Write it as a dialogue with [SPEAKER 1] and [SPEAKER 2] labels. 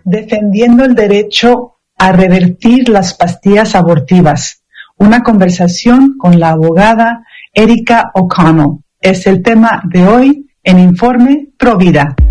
[SPEAKER 1] defendiendo el derecho a revertir las pastillas abortivas. Una conversación con la abogada Erica O'Connell. Es el tema de hoy en Informe Provida.